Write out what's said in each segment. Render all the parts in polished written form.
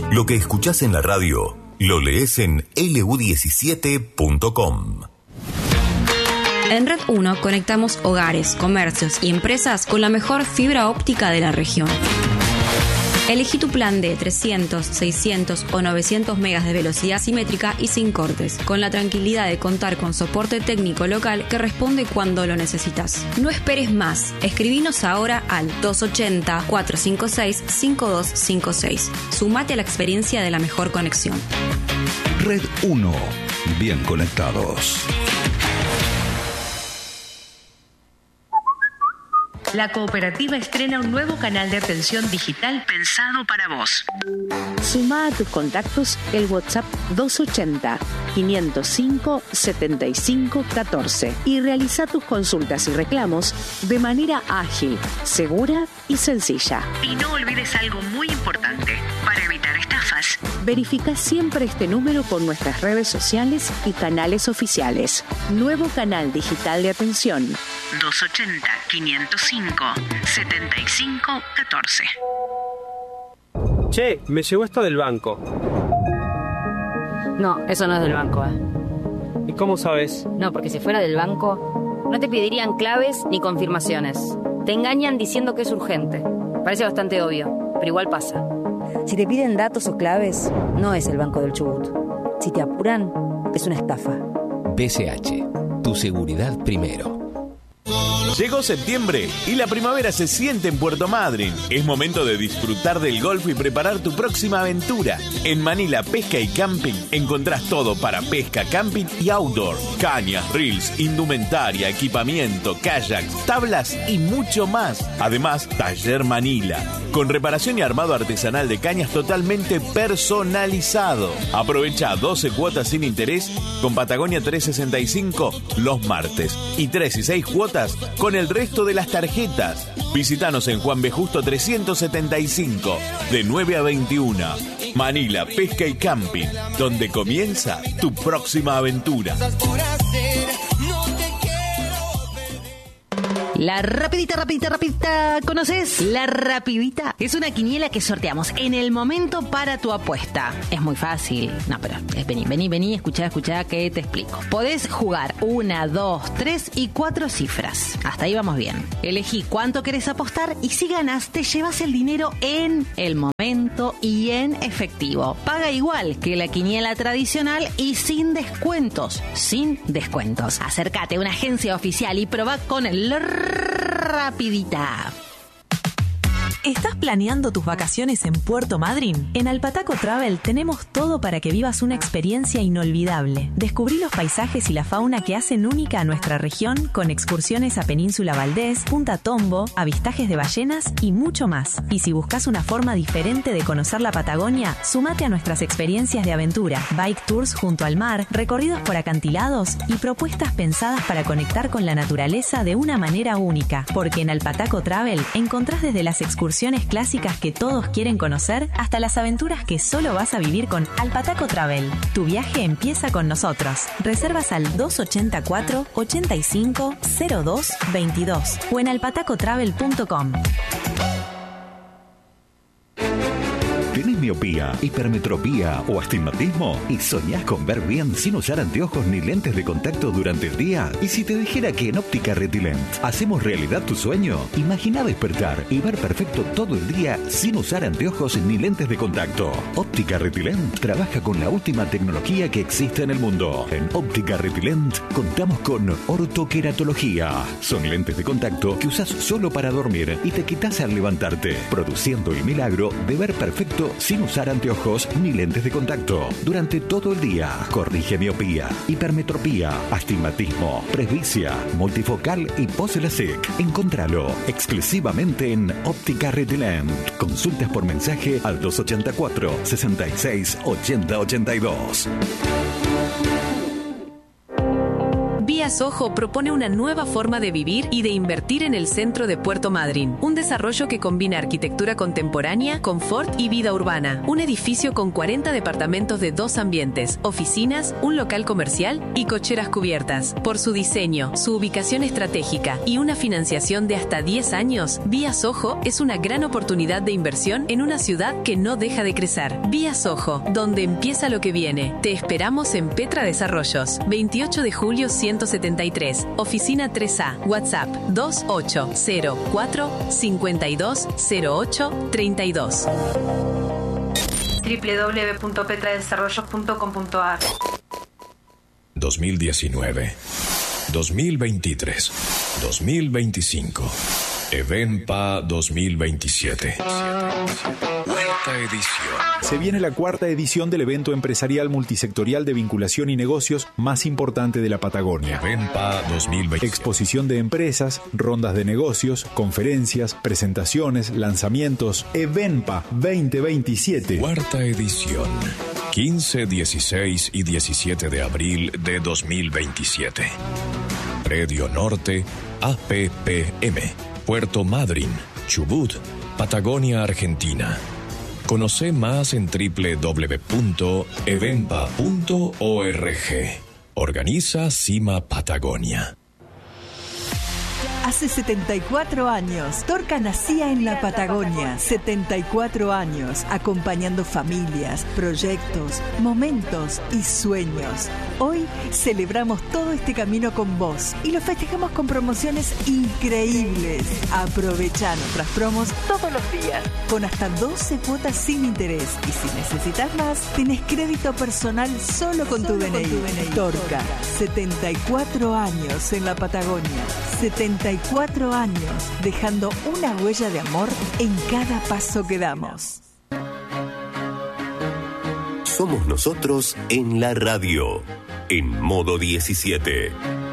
Lo que escuchás en la radio, lo lees en lu17.com. En Red 1 conectamos hogares, comercios y empresas con la mejor fibra óptica de la región. Elegí tu plan de 300, 600 o 900 megas de velocidad simétrica y sin cortes, con la tranquilidad de contar con soporte técnico local que responde cuando lo necesitas. No esperes más. Escribinos ahora al 280-456-5256. Sumate a la experiencia de la mejor conexión. Red 1. Bien conectados. La cooperativa estrena un nuevo canal de atención digital pensado para vos. Sumá a tus contactos el WhatsApp 280-505-7514 y realiza tus consultas y reclamos de manera ágil, segura y sencilla. Y no olvides algo muy importante. Para evitar estafas, verifica siempre este número con nuestras redes sociales y canales oficiales. Nuevo canal digital de atención. 280-505-7514. Che, me llegó esto del banco. No, eso no es del banco, ¿Y cómo sabes? No, porque si fuera del banco, no te pedirían claves ni confirmaciones. Te engañan diciendo que es urgente. Parece bastante obvio, pero igual pasa. Si te piden datos o claves, no es el Banco del Chubut. Si te apuran, es una estafa. BCH, tu seguridad primero. Llegó septiembre y la primavera se siente en Puerto Madryn. Es momento de disfrutar del golf y preparar tu próxima aventura. En Manila Pesca y Camping encontrás todo para pesca, camping y outdoor. Cañas, reels, indumentaria, equipamiento, kayaks, tablas y mucho más. Además, Taller Manila, con reparación y armado artesanal de cañas totalmente personalizado. Aprovecha 12 cuotas sin interés con Patagonia 365 los martes y 3 y 6 cuotas con el resto de las tarjetas. Visítanos en Juan B. Justo 375, de 9 a 21. Manila Pesca y Camping, donde comienza tu próxima aventura. La rapidita, ¿conoces? La rapidita es una quiniela que sorteamos en el momento para tu apuesta. Es muy fácil. No, pero vení, escuchá que te explico. Podés jugar 1, 2, 3 y 4 cifras. Hasta ahí vamos bien. Elegí cuánto querés apostar y si ganás te llevas el dinero en el momento y en efectivo. Paga igual que la quiniela tradicional y sin descuentos. Acércate a una agencia oficial y probá con el rapidita. ¿Estás planeando tus vacaciones en Puerto Madryn? En Alpataco Travel tenemos todo para que vivas una experiencia inolvidable. Descubrí los paisajes y la fauna que hacen única a nuestra región con excursiones a Península Valdés, Punta Tombo, avistajes de ballenas y mucho más. Y si buscas una forma diferente de conocer la Patagonia, sumate a nuestras experiencias de aventura, bike tours junto al mar, recorridos por acantilados y propuestas pensadas para conectar con la naturaleza de una manera única. Porque en Alpataco Travel encontrás desde las excursiones clásicas que todos quieren conocer hasta las aventuras que solo vas a vivir con Alpataco Travel. Tu viaje empieza con nosotros. Reservas al 284-85-02-22 o en alpatacotravel.com. ¿Tenés miopía, hipermetropía o astigmatismo? ¿Y soñás con ver bien sin usar anteojos ni lentes de contacto durante el día? ¿Y si te dijera que en Óptica Retilent hacemos realidad tu sueño? Imagina despertar y ver perfecto todo el día sin usar anteojos ni lentes de contacto. Óptica Retilent trabaja con la última tecnología que existe en el mundo. En Óptica Retilent contamos con ortoqueratología. Son lentes de contacto que usas solo para dormir y te quitas al levantarte, produciendo el milagro de ver perfecto sin usar anteojos ni lentes de contacto durante todo el día. Corrige miopía, hipermetropía, astigmatismo, presbicia, multifocal y pose-LASIK. Encontralo exclusivamente en Óptica Retilent. Consultas por mensaje al 284 66 80 82. Vía Vía Soho propone una nueva forma de vivir y de invertir en el centro de Puerto Madryn. Un desarrollo que combina arquitectura contemporánea, confort y vida urbana. Un edificio con 40 departamentos de 2 ambientes, oficinas, un local comercial y cocheras cubiertas. Por su diseño, su ubicación estratégica y una financiación de hasta 10 años, Vía Soho es una gran oportunidad de inversión en una ciudad que no deja de crecer. Vía Soho, donde empieza lo que viene. Te esperamos en Petra Desarrollos, 28 de julio 173, oficina 3A, WhatsApp 2804-520832. www.petradesarrollos.com.ar 2019, 2023, 2025, Evenpa 2027. Cuarta edición. Se viene la 4ª edición del evento empresarial multisectorial de vinculación y negocios más importante de la Patagonia. Evenpa 2027. Exposición de empresas, rondas de negocios, conferencias, presentaciones, lanzamientos. Evenpa 2027. 4ª edición. 15, 16 y 17 de abril de 2027. Predio Norte, APPM, Puerto Madryn, Chubut, Patagonia, Argentina. Conoce más en www.evenpa.org. Organiza Cima Patagonia. Hace 74 años, Torca nacía en la Patagonia. 74 años, acompañando familias, proyectos, momentos y sueños. Hoy celebramos todo este camino con vos y lo festejamos con promociones increíbles. Aprovecha nuestras promos todos los días, con hasta 12 cuotas sin interés. Y si necesitas más, tenés crédito personal solo con tu DNI. Torca, 74 años en la Patagonia. 74 años, dejando una huella de amor en cada paso que damos. Somos nosotros en la radio, en modo 17.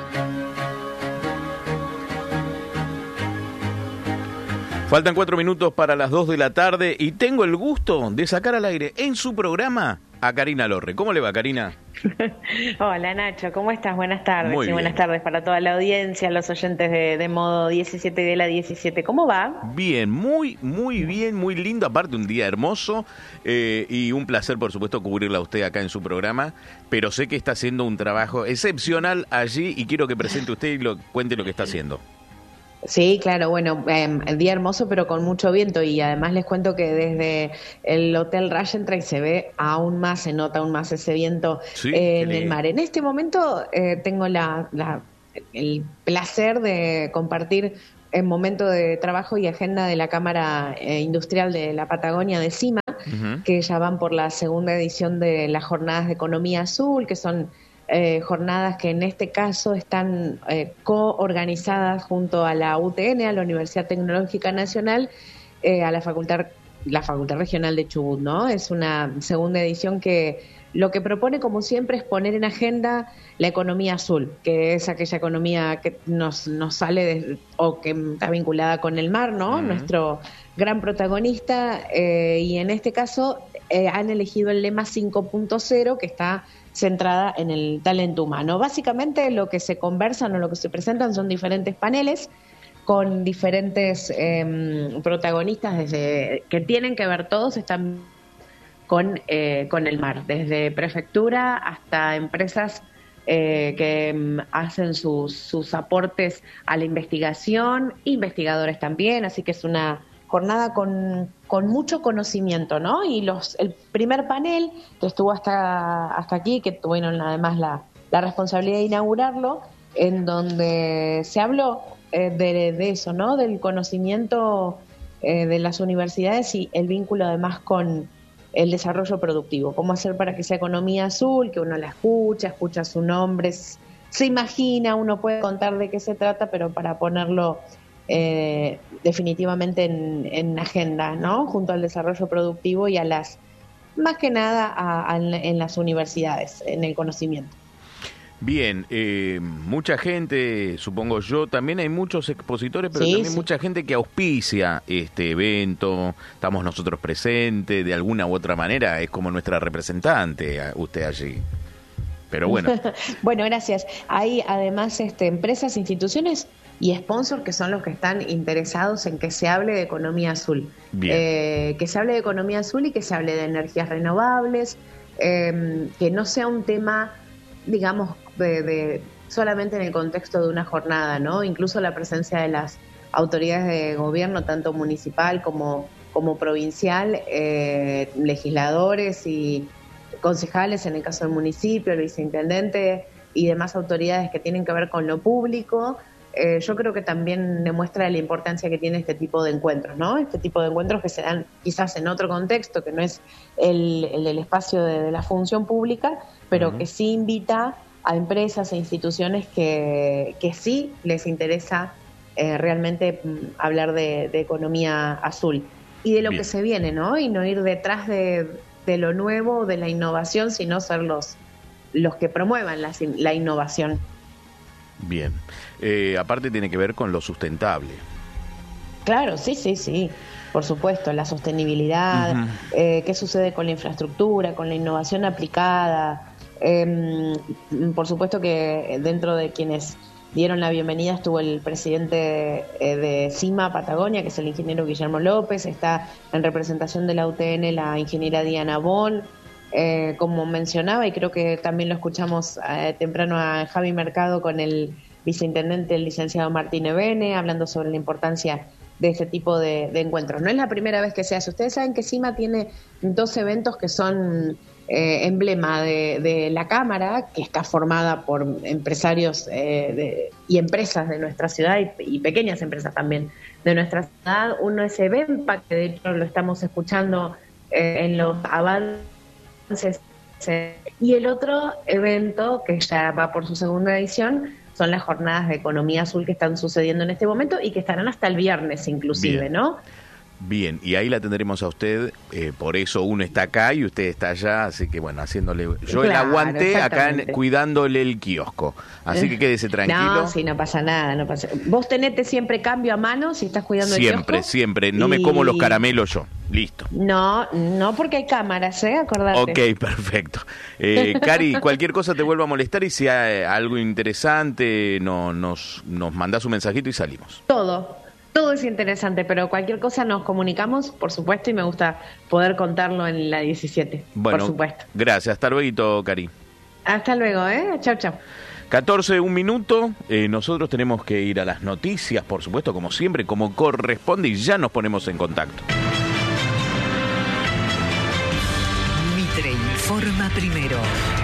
Faltan 4 minutos para las 2 de la tarde y tengo el gusto de sacar al aire en su programa a Karina Lorre. ¿Cómo le va, Karina? Hola, Nacho, ¿cómo estás? Buenas tardes. Muy bien. Buenas tardes para toda la audiencia, los oyentes de modo 17 y de la 17. ¿Cómo va? Bien, muy bien, muy lindo. Aparte, un día hermoso y un placer, por supuesto, cubrirla a usted acá en su programa. Pero sé que está haciendo un trabajo excepcional allí y quiero que presente usted y cuente lo que está haciendo. Sí, claro, bueno, el día hermoso pero con mucho viento y además les cuento que desde el Hotel Rayentrain se ve aún más, se nota aún más ese viento en el mar. En este momento tengo el placer de compartir el momento de trabajo y agenda de la Cámara Industrial de la Patagonia de CIMA, que ya van por la 2ª edición de las Jornadas de Economía Azul, que son jornadas que en este caso están coorganizadas junto a la UTN, a la Universidad Tecnológica Nacional, a la Facultad Regional de Chubut, ¿no? Es una 2ª edición que lo que propone, como siempre, es poner en agenda la economía azul, que es aquella economía que nos sale o que está vinculada con el mar, ¿no? Nuestro gran protagonista, y en este caso han elegido el lema 5.0, que está centrada en el talento humano. Básicamente lo que se conversan o lo que se presentan son diferentes paneles con diferentes protagonistas que tienen que ver, todos están con el mar, desde prefectura hasta empresas que hacen sus aportes a la investigación, investigadores también, así que es una jornada con mucho conocimiento, ¿no? Y el primer panel que estuvo hasta aquí, que tuvieron además la responsabilidad de inaugurarlo, en donde se habló de eso, ¿no? Del conocimiento de las universidades y el vínculo además con el desarrollo productivo. Cómo hacer para que esa economía azul, que uno la escucha su nombre, se imagina, uno puede contar de qué se trata, pero para ponerlo definitivamente en agenda, ¿no? Junto al desarrollo productivo y más que nada en las universidades, en el conocimiento. Bien, mucha gente, supongo yo, también hay muchos expositores, pero también mucha gente que auspicia este evento, estamos nosotros presentes, de alguna u otra manera, es como nuestra representante, usted allí. pero bueno. Bueno, gracias. Hay además empresas, instituciones y sponsors que son los que están interesados en que se hable de economía azul. Que se hable de economía azul y que se hable de energías renovables, que no sea un tema, digamos, de solamente en el contexto de una jornada, ¿no? Incluso la presencia de las autoridades de gobierno, tanto municipal como provincial, legisladores y concejales en el caso del municipio, el viceintendente y demás autoridades que tienen que ver con lo público, yo creo que también demuestra la importancia que tiene este tipo de encuentros, ¿no? Este tipo de encuentros que se dan quizás en otro contexto, que no es el espacio de la función pública, pero que sí invita a empresas e instituciones que sí les interesa realmente hablar de economía azul y de lo que se viene, ¿no? Y no ir detrás de lo nuevo, de la innovación, sino ser los que promuevan la innovación. Bien. Aparte tiene que ver con lo sustentable. Claro, sí. Por supuesto, la sostenibilidad, qué sucede con la infraestructura, con la innovación aplicada. Por supuesto que dentro de quienes dieron la bienvenida estuvo el presidente de CIMA Patagonia, que es el ingeniero Guillermo López, está en representación de la UTN la ingeniera Diana Bon, como mencionaba, y creo que también lo escuchamos temprano a Javi Mercado con el viceintendente, el licenciado Martín Ebene, hablando sobre la importancia de este tipo de encuentros. No es la primera vez que se hace. Ustedes saben que CIMA tiene 2 eventos que son emblema de la Cámara, que está formada por empresarios y empresas de nuestra ciudad y pequeñas empresas también de nuestra ciudad. Uno es EVEMPA, que de hecho lo estamos escuchando en los avances, y el otro evento, que ya va por su segunda edición, son las jornadas de economía azul que están sucediendo en este momento y que estarán hasta el viernes inclusive. Bien. ¿No? Bien, y ahí la tendremos a usted, por eso uno está acá y usted está allá, así que bueno, haciéndole yo el aguante acá cuidándole el kiosco, así que quédese tranquilo. No, sí, no pasa nada, Vos tenete siempre cambio a mano si estás cuidando el kiosco. Siempre, no me como los caramelos yo, listo. No, porque hay cámaras, acordate. Ok, perfecto. Cari, cualquier cosa te vuelvo a molestar y si hay algo interesante nos mandás un mensajito y salimos. Todo es interesante, pero cualquier cosa nos comunicamos, por supuesto, y me gusta poder contarlo en la 17, bueno, por supuesto. Gracias, hasta luego, Cari. Hasta luego, chau. 14, 1 minuto, nosotros tenemos que ir a las noticias, por supuesto, como siempre, como corresponde, y ya nos ponemos en contacto. Mitre informa primero.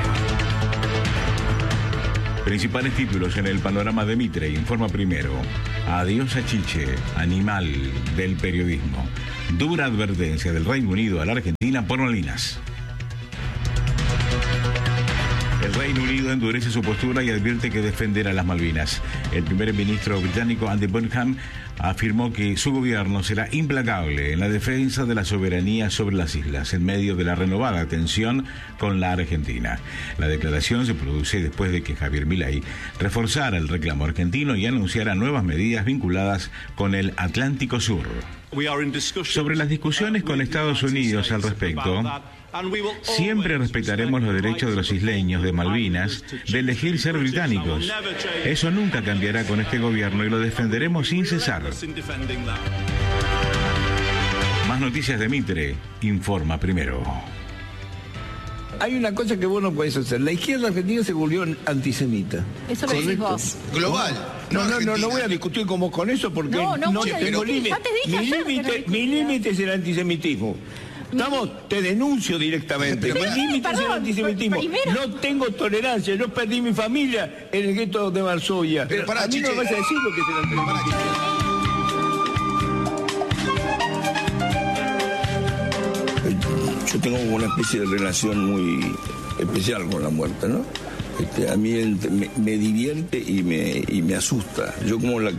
Principales títulos en el panorama de Mitre, informa primero. Adiós a Chiche, animal del periodismo. Dura advertencia del Reino Unido a la Argentina por Malvinas. El Reino Unido endurece su postura y advierte que defenderá las Malvinas. El primer ministro británico Andy Burnham afirmó que su gobierno será implacable en la defensa de la soberanía sobre las islas, en medio de la renovada tensión con la Argentina. La declaración se produce después de que Javier Milei reforzara el reclamo argentino y anunciara nuevas medidas vinculadas con el Atlántico Sur. Sobre las discusiones con Estados Unidos al respecto, siempre respetaremos los derechos de los isleños de Malvinas de elegir ser británicos. Eso nunca cambiará con este gobierno y lo defenderemos sin cesar. Más noticias de Mitre, informa primero. Hay una cosa que vos no podés hacer. La izquierda argentina se volvió antisemita. Eso lo decís vos. Global. No voy a discutir con vos con eso porque no tengo límite. Mi límite es el antisemitismo. Te denuncio directamente. Mi límite es el antisemitismo. No tengo tolerancia. Yo perdí mi familia en el gueto de Varsovia. Pero a mí no me vas a decir lo que es el antisemitismo. Yo tengo una especie de relación muy especial con la muerte, ¿no? A mí me divierte y me asusta. Yo como me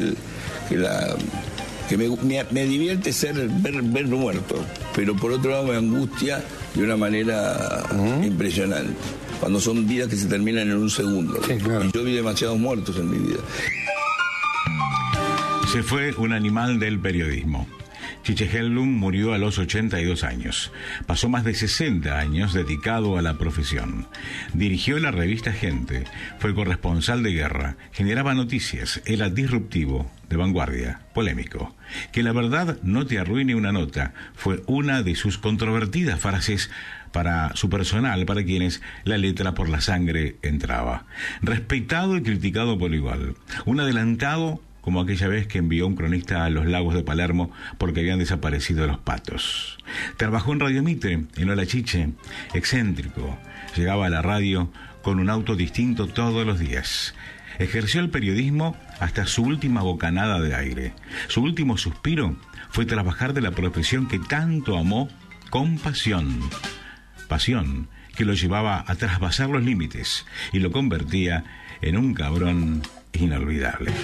divierte verlo muerto, pero por otro lado me angustia de una manera impresionante. Cuando son vidas que se terminan en un segundo. Sí, claro. Y yo vi demasiados muertos en mi vida. Se fue un animal del periodismo. Chiche Helblum murió a los 82 años. Pasó más de 60 años dedicado a la profesión. Dirigió la revista Gente, fue corresponsal de guerra, generaba noticias, era disruptivo, de vanguardia, polémico. Que la verdad no te arruine una nota fue una de sus controvertidas frases para su personal, para quienes la letra por la sangre entraba. Respetado y criticado por igual. Un adelantado como aquella vez que envió un cronista a los lagos de Palermo porque habían desaparecido los patos. Trabajó en Radio Mitre, en Hola Chiche, excéntrico. Llegaba a la radio con un auto distinto todos los días. Ejerció el periodismo hasta su última bocanada de aire. Su último suspiro fue trabajar de la profesión que tanto amó con pasión. Pasión que lo llevaba a traspasar los límites y lo convertía en un cabrón inolvidable.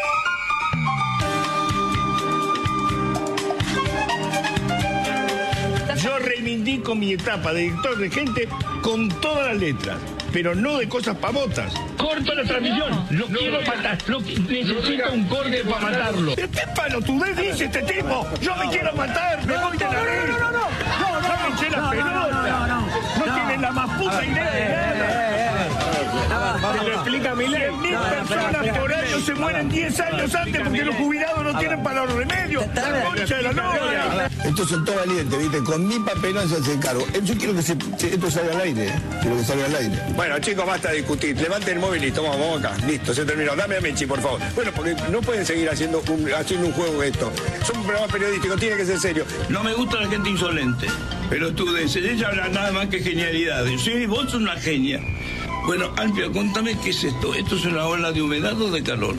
Yo reivindico mi etapa de director de Gente con todas las letras, pero no de cosas pavotas. Corto la transmisión, lo quiero matar, necesito un corte para matarlo. ¿Qué palotudez dice este tipo? Yo me quiero matar, me voy de la vez. No me eché la pelota. No tienen la más puta idea de nada. Te lo explica Milei. 1.000 personas por año se mueren 10 años antes porque los jubilados no tienen para los remedios. La concha de la novia. Estos son todos valientes, ¿viste? Con mi papelón se hace cargo. Yo quiero que esto salga al aire, Quiero que salga al aire. Bueno, chicos, basta de discutir. Levanten el móvil y vamos acá. Listo, se terminó. Dame a Mechi, por favor. Bueno, porque no pueden seguir haciendo un juego de esto. Son un programa periodístico, tiene que ser serio. No me gusta la gente insolente. Pero tú de ella habla nada más que genialidades. Sí, vos sos una genia. Bueno, Alfia, contame qué es esto. ¿Esto es una ola de humedad o de calor?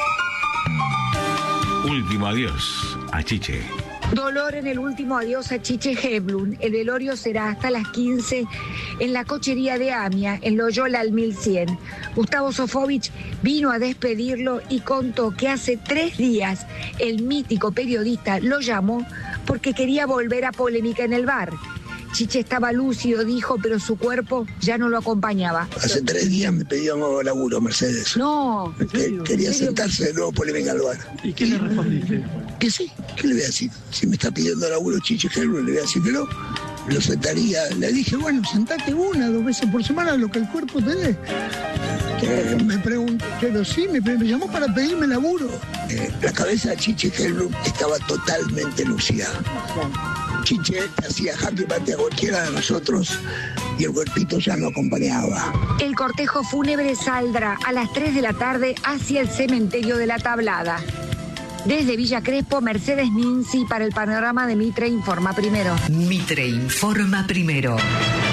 Último adiós a Chiche. Dolor en el último adiós a Chiche Helblum. El velorio será hasta las 15 en la cochería de Amia, en Loyola al 1100. Gustavo Sofovich vino a despedirlo y contó que hace 3 días el mítico periodista lo llamó porque quería volver a polémica en el bar. Chiche estaba lúcido, dijo, pero su cuerpo ya no lo acompañaba. Hace 3 días me pedía un nuevo laburo, Mercedes. No. Quería sentarse de nuevo polémica al bar. ¿Y qué le respondiste? Que sí. ¿Qué le voy a decir? Si me está pidiendo laburo Chiche Helblum, le voy a decir que no. Lo sentaría. Le dije, bueno, sentate 1 o 2 veces por semana, lo que el cuerpo te dé. Me preguntó, pero sí, me llamó para pedirme laburo. La cabeza de Chiche Helblum estaba totalmente lucida. Chiche hacía jaque mate a cualquiera de nosotros y el cuerpito ya no acompañaba. El cortejo fúnebre saldrá a las 3 de la tarde hacia el cementerio de la Tablada. Desde Villa Crespo, Mercedes Ninzi para el panorama de Mitre Informa Primero. Mitre Informa Primero.